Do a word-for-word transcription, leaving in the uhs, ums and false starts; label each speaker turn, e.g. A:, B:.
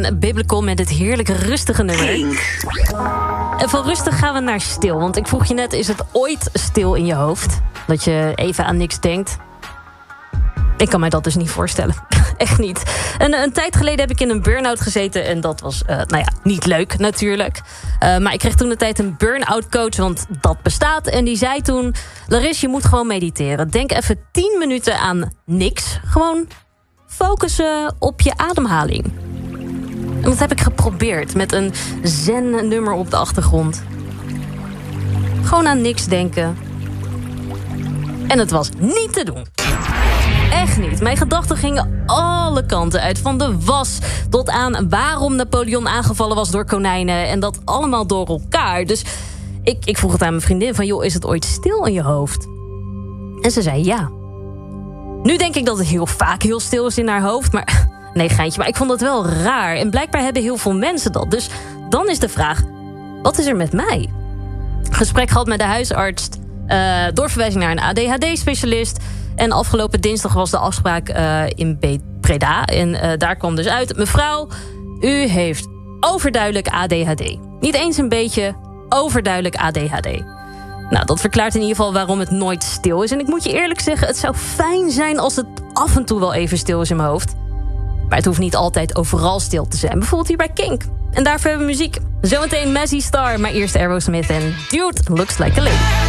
A: en Biblical met het heerlijke rustige nummer. En van rustig gaan we naar stil. Want ik vroeg je net, is het ooit stil in je hoofd? Dat je even aan niks denkt? Ik kan mij dat dus niet voorstellen. Echt niet. En een tijd geleden heb ik in een burn-out gezeten. En dat was, uh, nou ja, niet leuk natuurlijk. Uh, maar ik kreeg toen de tijd een burn-out coach. Want dat bestaat. En die zei toen, Larisse, je moet gewoon mediteren. Denk even tien minuten aan niks. Gewoon focussen op je ademhaling. En dat heb ik geprobeerd. Met een zen-nummer op de achtergrond. Gewoon aan niks denken. En het was niet te doen. Echt niet. Mijn gedachten gingen alle kanten uit. Van de was tot aan waarom Napoleon aangevallen was door konijnen. En dat allemaal door elkaar. Dus ik, ik vroeg het aan mijn vriendin van, joh, is het ooit stil in je hoofd? En ze zei ja. Nu denk ik dat het heel vaak heel stil is in haar hoofd. Maar nee, geintje, maar ik vond het wel raar. En blijkbaar hebben heel veel mensen dat. Dus dan is de vraag, wat is er met mij? Gesprek gehad met de huisarts. Uh, doorverwijzing naar een A D H D-specialist. En afgelopen dinsdag was de afspraak uh, in Breda. En uh, daar kwam dus uit, mevrouw, u heeft overduidelijk A D H D. Niet eens een beetje, overduidelijk A D H D. Nou, dat verklaart in ieder geval waarom het nooit stil is. En ik moet je eerlijk zeggen, het zou fijn zijn als het af en toe wel even stil is in mijn hoofd. Maar het hoeft niet altijd overal stil te zijn. Bijvoorbeeld hier bij Kink. En daarvoor hebben we muziek. Zometeen Mazzy Star, maar eerst Aerosmith en Dude Looks Like a Lady.